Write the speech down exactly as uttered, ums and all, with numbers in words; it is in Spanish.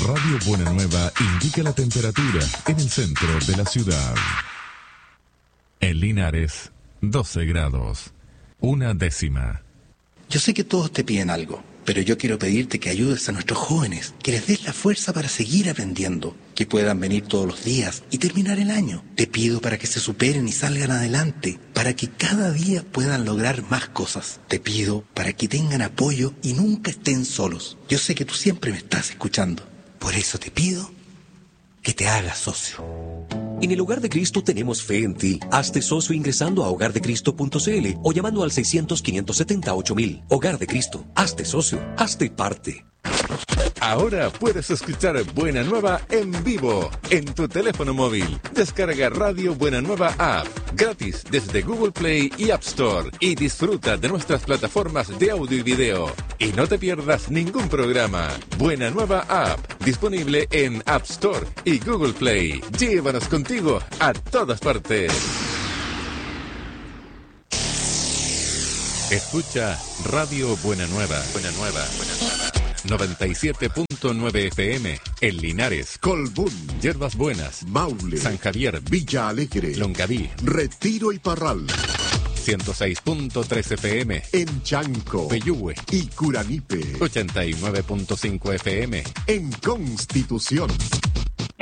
Radio Buena Nueva indica la temperatura en el centro de la ciudad. En Linares, doce grados, una décima. Yo sé que todos te piden algo, pero yo quiero pedirte que ayudes a nuestros jóvenes, que les des la fuerza para seguir aprendiendo, que puedan venir todos los días y terminar el año. Te pido para que se superen y salgan adelante, para que cada día puedan lograr más cosas. Te pido para que tengan apoyo y nunca estén solos. Yo sé que tú siempre me estás escuchando. Por eso te pido que te hagas socio. En el Hogar de Cristo tenemos fe en ti. Hazte socio ingresando a hogar de cristo punto c l o llamando al seiscientos, quinientos setenta, ocho mil. Hogar de Cristo. Hazte socio. Hazte parte. Ahora puedes escuchar Buena Nueva en vivo en tu teléfono móvil. Descarga Radio Buena Nueva App gratis desde Google Play y App Store y disfruta de nuestras plataformas de audio y video. Y no te pierdas ningún programa. Buena Nueva App disponible en App Store y Google Play. Llévanos contigo a todas partes. Escucha Radio Buena Nueva. Buena Nueva. Buena Nueva. noventa y siete punto nueve F M en Linares, Colbún, Yerbas Buenas, Maule, San Javier, Villa Alegre, Longaví, Retiro y Parral, ciento seis punto tres F M en Chanco, Peyúgue y Curanipe, ochenta y nueve punto cinco F M en Constitución.